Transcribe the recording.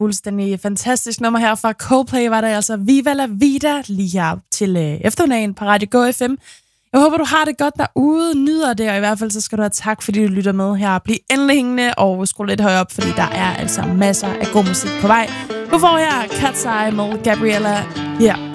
fuldstændig fantastisk nummer her fra Coldplay, var det altså Viva La Vida lige her til eftermiddagen på Radio Go FM. Jeg håber, du har det godt derude, nyder det, og i hvert fald så skal du have tak, fordi du lytter med her. Bliv endelig hængende og skru lidt højere op, fordi der er altså masser af god musik på vej. Nu får jeg Cat's Eye med Gabriella her